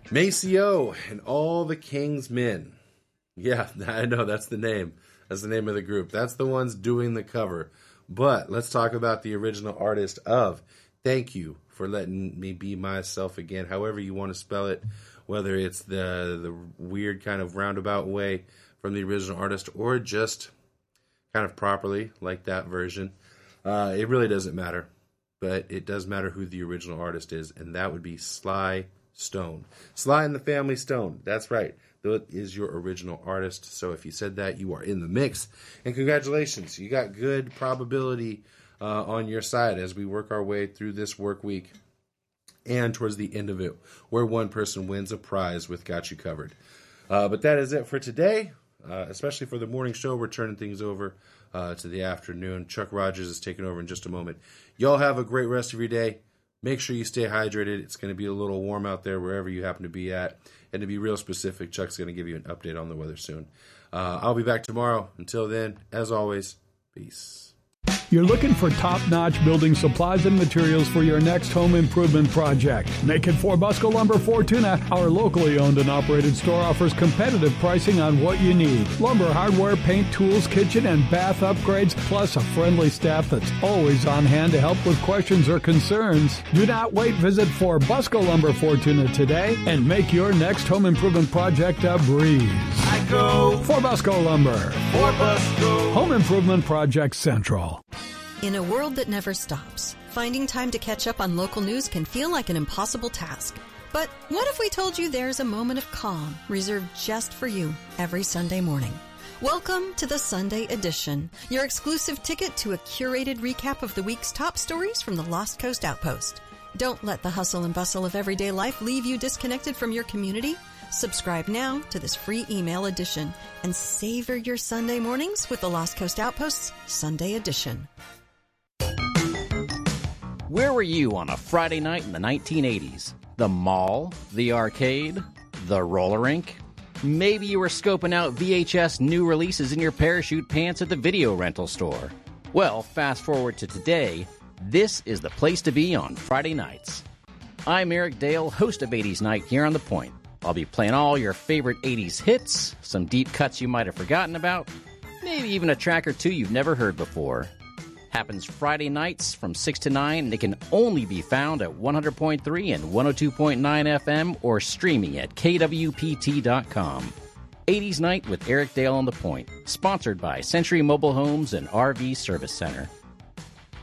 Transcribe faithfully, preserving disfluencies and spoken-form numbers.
Maceo and All the King's Men. Yeah, I know, that's the name. That's the name of the group. That's the ones doing the cover. But let's talk about the original artist of Thank You for Letting Me Be Myself Again, however you want to spell it, whether it's the, the weird kind of roundabout way from the original artist or just kind of properly, like that version. Uh, it really doesn't matter, but it does matter who the original artist is, and that would be Sly Stone. Sly and the Family Stone. That's right. That is your original artist. So if you said that, you are in the mix. And congratulations. You got good probability uh, on your side as we work our way through this work week and towards the end of it, where one person wins a prize with Got You Covered. Uh, but that is it for today, uh, especially for the morning show. We're turning things over uh, to the afternoon. Chuck Rogers is taking over in just a moment. Y'all have a great rest of your day. Make sure you stay hydrated. It's going to be a little warm out there wherever you happen to be at. And to be real specific, Chuck's going to give you an update on the weather soon. Uh, I'll be back tomorrow. Until then, as always, peace. You're looking for top-notch building supplies and materials for your next home improvement project. Make it For Busco Lumber Fortuna. Our locally owned and operated store offers competitive pricing on what you need. Lumber, hardware, paint, tools, kitchen, and bath upgrades, plus a friendly staff that's always on hand to help with questions or concerns. Do not wait. Visit For Busco Lumber Fortuna today and make your next home improvement project a breeze. I go For Busco Lumber. For Busco. Home Improvement Project Central. In a world that never stops, finding time to catch up on local news can feel like an impossible task. But what if we told you there's a moment of calm reserved just for you every Sunday morning? Welcome to the Sunday Edition, your exclusive ticket to a curated recap of the week's top stories from the Lost Coast Outpost. Don't let the hustle and bustle of everyday life leave you disconnected from your community. Subscribe now to this free email edition and savor your Sunday mornings with the Lost Coast Outpost's Sunday Edition. Where were you on a Friday night in the nineteen eighties? The mall? The arcade? The roller rink? Maybe you were scoping out V H S new releases in your parachute pants at the video rental store. Well, fast forward to today, this is the place to be on Friday nights. I'm Eric Dale, host of eighties Night here on The Point. I'll be playing all your favorite eighties hits, some deep cuts you might have forgotten about, maybe even a track or two you've never heard before. Happens Friday nights from six to nine, and it can only be found at one hundred point three and one oh two point nine F M or streaming at K W P T dot com. eighties Night with Eric Dale on The Point, sponsored by Century Mobile Homes and R V Service Center.